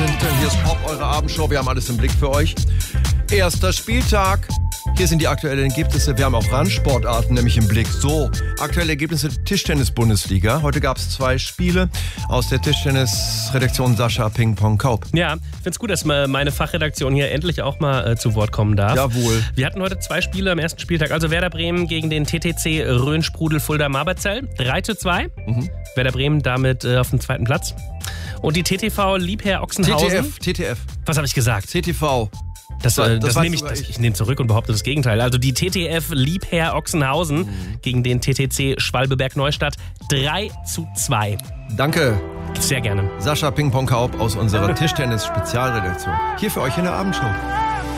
Tintin. Hier ist Pop, eure Abendshow. Wir haben alles im Blick für euch. Erster Spieltag. Hier sind die aktuellen Ergebnisse. Wir haben auch Randsportarten nämlich im Blick. So, aktuelle Ergebnisse Tischtennis-Bundesliga. Heute gab es 2 Spiele aus der Tischtennis-Redaktion Sascha Ping-Pong-Kaup. Ja, ich finde es gut, dass meine Fachredaktion hier endlich auch mal zu Wort kommen darf. Jawohl. Wir hatten heute 2 Spiele am ersten Spieltag. Also Werder Bremen gegen den TTC Rhön-Sprudel Fulda-Marberzell. 3:2. Werder Bremen damit auf dem 2. Platz. Und die TTV Liebherr Ochsenhausen. TTF. Was habe ich gesagt? TTV. Das nehme ich nehme zurück und behaupte das Gegenteil. Also die TTF Liebherr Ochsenhausen gegen den TTC Schwalbeberg-Neustadt 3:2. Danke. Sehr gerne. Sascha Ping-Pong-Kaup aus unserer Tischtennis-Spezialredaktion. Hier für euch in der Abendshow.